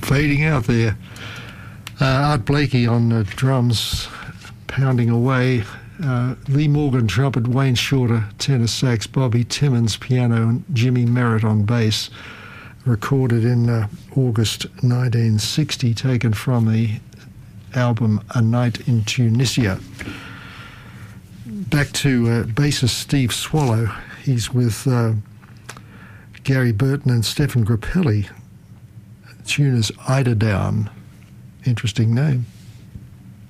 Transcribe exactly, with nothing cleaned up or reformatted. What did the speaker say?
fading out there. Uh, Art Blakey on uh, drums, pounding away. Uh, Lee Morgan trumpet, Wayne Shorter tenor sax, Bobby Timmons piano, and Jimmy Merritt on bass. Recorded in uh, August nineteen sixty, taken from the album A Night in Tunisia. Back to uh, bassist Steve Swallow. He's with uh, Gary Burton and Stefan Grappelli. The tune is Eiderdown. Interesting name.